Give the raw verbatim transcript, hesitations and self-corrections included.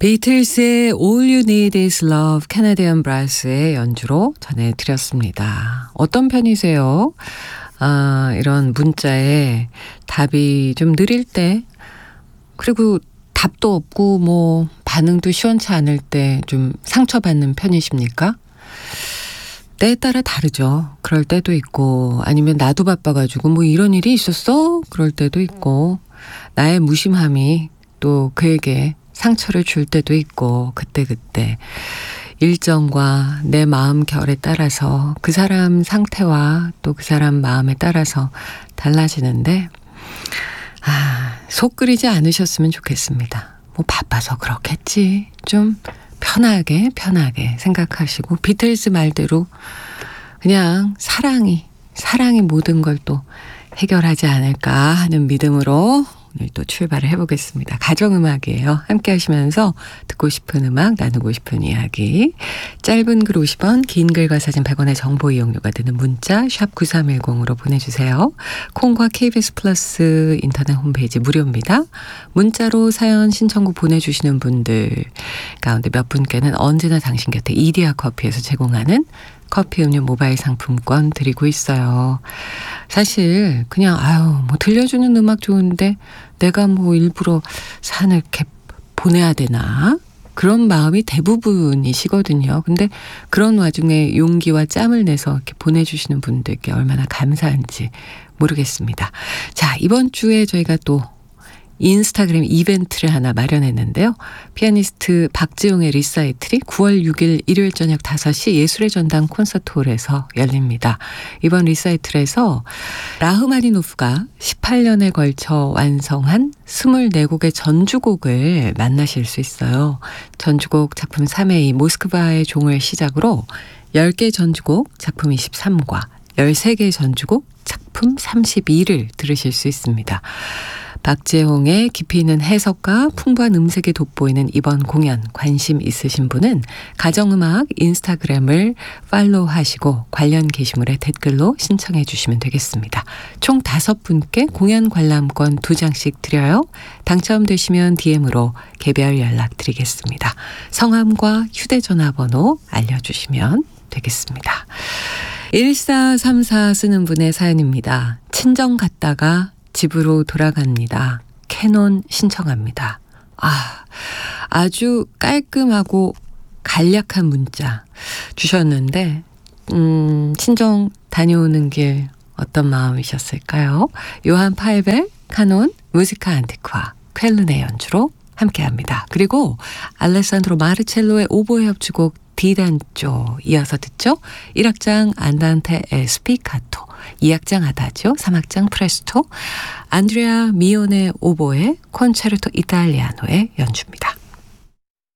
비틀스의 All You Need Is Love, 캐나디언 브라스의 연주로 전해드렸습니다. 어떤 편이세요? 아, 이런 문자에 답이 좀 느릴 때, 그리고 답도 없고 뭐 반응도 시원치 않을 때 좀 상처받는 편이십니까? 때에 따라 다르죠. 그럴 때도 있고, 아니면 나도 바빠가지고 뭐 이런 일이 있었어? 그럴 때도 있고, 나의 무심함이 또 그에게 상처를 줄 때도 있고, 그때그때 일정과 내 마음 결에 따라서 그 사람 상태와 또 그 사람 마음에 따라서 달라지는데, 아, 속 끓이지 않으셨으면 좋겠습니다. 뭐 바빠서 그렇겠지. 좀 편하게 편하게 생각하시고, 비틀스 말대로 그냥 사랑이 사랑이 모든 걸 또 해결하지 않을까 하는 믿음으로 오늘 또 출발을 해보겠습니다. 가정음악이에요. 함께 하시면서 듣고 싶은 음악, 나누고 싶은 이야기. 짧은 글 오십 원, 긴 글과 사진 백 원의 정보 이용료가 드는 문자 샵 구삼일공으로 보내주세요. 콩과 케이비에스 플러스 인터넷 홈페이지 무료입니다. 문자로 사연 신청곡 보내주시는 분들 가운데 몇 분께는 언제나 당신 곁에 이디야 커피에서 제공하는 커피 음료 모바일 상품권 드리고 있어요. 사실 그냥 아유 뭐 들려주는 음악 좋은데 내가 뭐 일부러 사연을 이렇게 보내야 되나? 그런 마음이 대부분이시거든요. 근데 그런 와중에 용기와 짬을 내서 이렇게 보내주시는 분들께 얼마나 감사한지 모르겠습니다. 자, 이번 주에 저희가 또 인스타그램 이벤트를 하나 마련했는데요. 피아니스트 박지용의 리사이틀이 구월 육일 일요일 저녁 다섯 시 예술의 전당 콘서트홀에서 열립니다. 이번 리사이틀에서 라흐마니노프가 십팔 년에 걸쳐 완성한 이십사 곡의 전주곡을 만나실 수 있어요. 전주곡 작품 삼 회이 모스크바의 종을 시작으로 열 개 전주곡 작품 이십삼 과 열세 개 전주곡 작품 삼십이를 들으실 수 있습니다. 박재홍의 깊이 있는 해석과 풍부한 음색이 돋보이는 이번 공연 관심 있으신 분은 가정음악 인스타그램을 팔로우하시고 관련 게시물에 댓글로 신청해 주시면 되겠습니다. 총 다섯 분께 공연 관람권 두 장씩 드려요. 당첨되시면 디엠으로 개별 연락 드리겠습니다. 성함과 휴대전화번호 알려주시면 되겠습니다. 일사삼사 쓰는 분의 사연입니다. 친정 갔다가 집으로 돌아갑니다. 캐논 신청합니다. 아, 아주 깔끔하고 간략한 문자 주셨는데 음, 친정 다녀오는 길 어떤 마음이셨을까요? 요한 파이벨, 카논, 무지카 안티쿠아, 쾰른의 연주로 함께합니다. 그리고 알레산드로 마르첼로의 오보에 협주곡 디단조 이어서 듣죠. 일 악장 안단테 에 스피카토, 이 악장 아다지오, 삼 악장 프레스토, 안드레아 미온의 오보에 콘체르토 이탈리아노의 연주입니다.